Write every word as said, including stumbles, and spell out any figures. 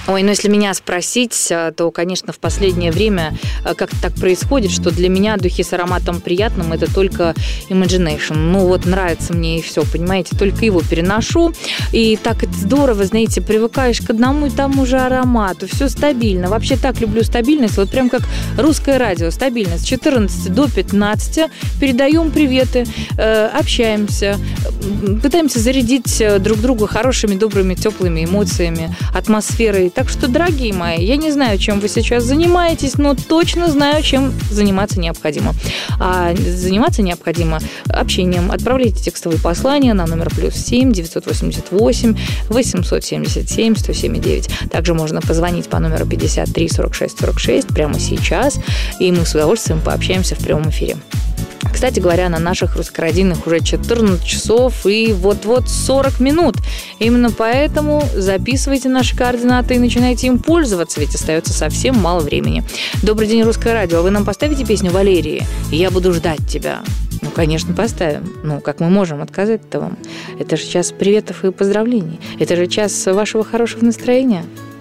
Ой, ну если меня спросить, то, конечно, в последнее время как-то так происходит, что для меня духи с ароматом приятным – это только Imagination. Ну вот нравится мне и все, понимаете, только его переношу. И так это здорово, знаете, привыкаешь к одному и тому же аромату, все стабильно. Вообще так люблю стабильность, вот прям как русское радио, стабильность. С четырнадцати до пятнадцати передаем приветы, общаемся, пытаемся зарядить друг друга хорошими, добрыми, теплыми эмоциями, атмосферой. Так что, дорогие мои, я не знаю, чем вы сейчас занимаетесь, но точно знаю, чем заниматься необходимо. А заниматься необходимо общением. Отправляйте текстовые послания на номер плюс семь девятьсот восемьдесят восемь восемьсот семьдесят семь сто семь девять. Также можно позвонить по номеру пятьдесят три сорок шесть сорок шесть прямо сейчас, и мы с удовольствием пообщаемся в прямом эфире. Кстати говоря, на наших русскородинных уже четырнадцать часов и вот-вот сорок минут. Именно поэтому записывайте наши координаты и начинайте им пользоваться, ведь остается совсем мало времени. Добрый день, Русское радио. А вы нам поставите песню Валерии «Я буду ждать тебя»? Ну, конечно, поставим. Ну, как мы можем отказать-то вам? Это же час приветов и поздравлений. Это же час вашего хорошего настроения.